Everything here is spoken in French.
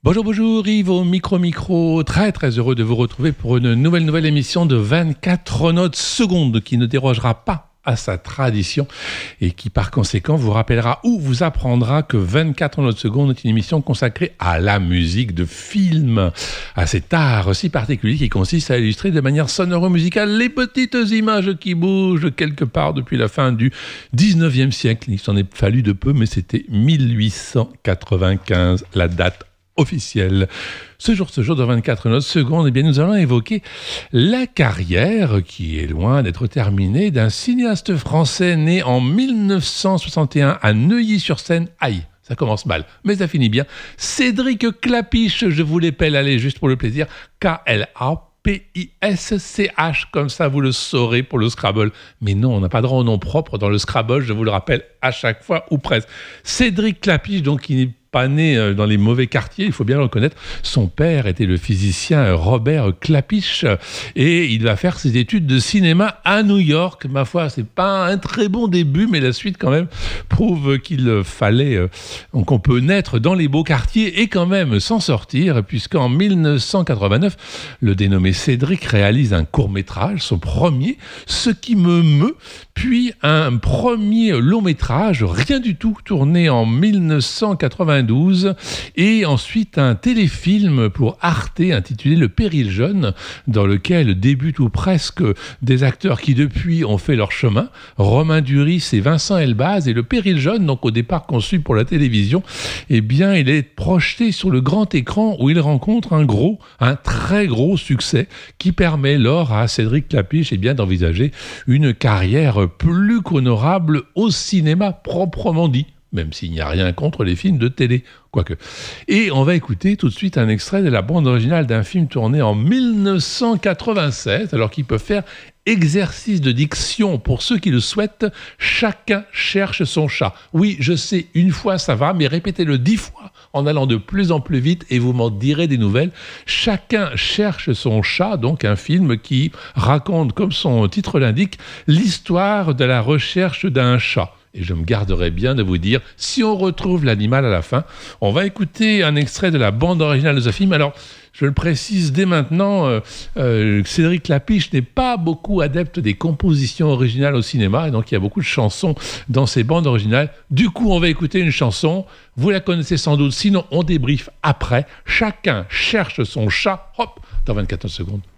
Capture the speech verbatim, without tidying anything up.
Bonjour, bonjour, Yves au micro-micro. Très, très heureux de vous retrouver pour une nouvelle, nouvelle émission de vingt-quatre chronotes secondes qui ne dérogera pas à sa tradition et qui, par conséquent, vous rappellera ou vous apprendra que vingt-quatre chronotes secondes est une émission consacrée à la musique de film, à cet art si particulier qui consiste à illustrer de manière sonoro-musicale les petites images qui bougent quelque part depuis la fin du dix-neuvième siècle. Il s'en est fallu de peu, mais c'était mille huit cent quatre-vingt-quinze, la date officielle. Ce jour, ce jour de vingt-quatre notes secondes, eh bien, nous allons évoquer la carrière, qui est loin d'être terminée, d'un cinéaste français né en mille neuf cent soixante et un à Neuilly-sur-Seine. Aïe, ça commence mal, mais ça finit bien. Cédric Klapisch, je vous l'épelle, allez, juste pour le plaisir, K L A P I S C H, comme ça vous le saurez pour le Scrabble. Mais non, on n'a pas droit au nom propre dans le Scrabble, je vous le rappelle à chaque fois, ou presque. Cédric Klapisch, donc, il n'est pas né dans les mauvais quartiers, il faut bien le reconnaître. Son père était le physicien Robert Klapisch et il va faire ses études de cinéma à New York. Ma foi, c'est pas un très bon début, mais la suite quand même prouve qu'il fallait, euh, qu'on peut naître dans les beaux quartiers et quand même s'en sortir, puisqu'en mille neuf cent quatre-vingt-neuf, le dénommé Cédric réalise un court-métrage, son premier, Ce qui me meut, puis un premier long-métrage, rien du tout, tourné en mille neuf cent quatre-vingt-douze, et ensuite un téléfilm pour Arte intitulé Le Péril Jeune, dans lequel débutent ou presque des acteurs qui depuis ont fait leur chemin, Romain Duris et Vincent Elbaz. Et Le Péril Jeune, donc au départ conçu pour la télévision, eh bien il est projeté sur le grand écran où il rencontre un gros, un très gros succès qui permet lors à Cédric Klapisch eh bien d'envisager une carrière plus qu'honorable au cinéma proprement dit, même s'il n'y a rien contre les films de télé, quoique. Et on va écouter tout de suite un extrait de la bande originale d'un film tourné en mille neuf cent quatre-vingt-sept, alors qu'il peut faire exercice de diction pour ceux qui le souhaitent. Chacun cherche son chat. Oui, je sais, une fois ça va, mais répétez-le dix fois en allant de plus en plus vite et vous m'en direz des nouvelles. Chacun cherche son chat, donc un film qui raconte, comme son titre l'indique, l'histoire de la recherche d'un chat. Et je me garderai bien de vous dire si on retrouve l'animal à la fin. On va écouter un extrait de la bande originale de ce film. Alors, je le précise dès maintenant, euh, euh, Cédric Klapisch n'est pas beaucoup adepte des compositions originales au cinéma, et donc il y a beaucoup de chansons dans ces bandes originales. Du coup, on va écouter une chanson, vous la connaissez sans doute, sinon on débriefe après. Chacun cherche son chat, hop, dans vingt-quatre secondes.